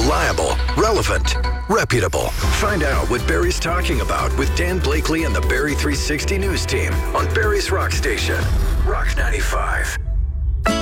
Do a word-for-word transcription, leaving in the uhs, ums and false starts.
Reliable, relevant, reputable. Find out what Barry's talking about with Dan Blakely and the Barry three sixty News team on Barry's Rock Station. Rock ninety-five.